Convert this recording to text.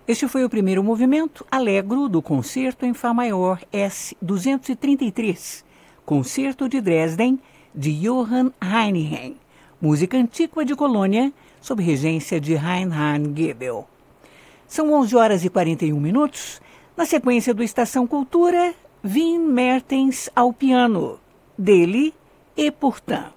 Este foi o primeiro movimento Allegro do Concerto em Fá Maior S-233, Concerto de Dresden, de Johann Heinrich, música antiga de Colônia, sob regência de Reinhard Goebel. São 11h41. Na sequência do Estação Cultura, Wim Mertens ao piano, dele e Pourtant.